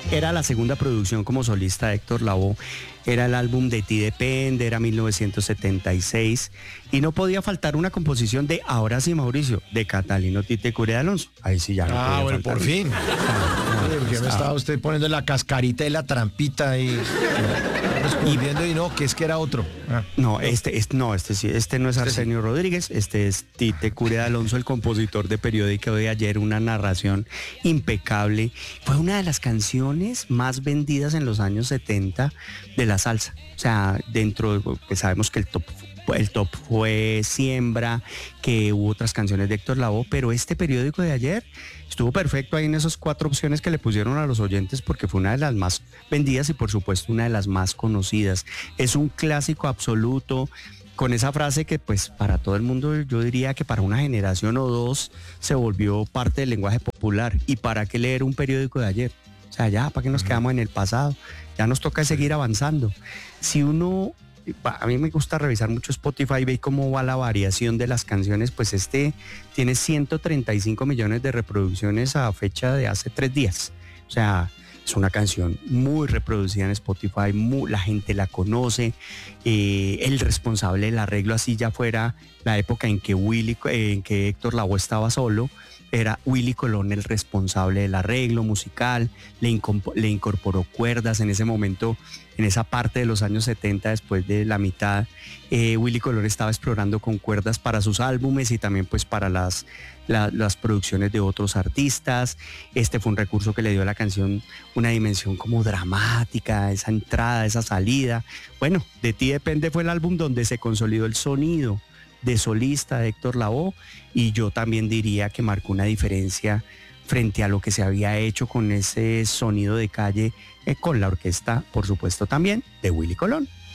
Era la segunda producción como solista de Héctor Lavoe, era el álbum De ti depende, era 1976 y no podía faltar una composición de, ahora sí Mauricio, de Catalino Tite Cure de Alonso. Ahí sí ya no podía bueno, faltar. por fin. Porque me estaba usted poniendo la cascarita y la trampita y respondiendo y no, que es que era otro. No, este no es Arsenio Rodríguez, este es Tite Cure de Alonso, el compositor de Periódico de ayer, una narración impecable. Fue una de las canciones más vendidas en los años 70 de la salsa. O sea, pues sabemos que el top fue Siembra, que hubo otras canciones de Héctor Lavoe, pero este Periódico de ayer estuvo perfecto ahí en esas 4 opciones que le pusieron a los oyentes porque fue una de las más vendidas y por supuesto una de las más conocidas. Es un clásico absoluto, con esa frase que pues para todo el mundo, yo diría que para una generación o dos se volvió parte del lenguaje popular. ¿Y para qué leer un periódico de ayer? O sea, ya, ¿para qué nos quedamos en el pasado? Ya nos toca seguir avanzando. Si uno... A mí me gusta revisar mucho Spotify, ve cómo va la variación de las canciones, pues tiene 135 millones de reproducciones a fecha de hace 3 días. O sea, es una canción muy reproducida en Spotify, la gente la conoce, el responsable del arreglo, así ya fuera la época en que Héctor Lavoe estaba solo, era Willy Colón el responsable del arreglo musical, le incorporó cuerdas en ese momento, en esa parte de los años 70, después de la mitad, Willy Colón estaba explorando con cuerdas para sus álbumes y también pues para las producciones de otros artistas. Este fue un recurso que le dio a la canción una dimensión como dramática, esa entrada, esa salida. Bueno, De ti depende fue el álbum donde se consolidó el sonido de solista de Héctor Lavoe y yo también diría que marcó una diferencia frente a lo que se había hecho con ese sonido de calle con la orquesta, por supuesto también, de Willy Colón.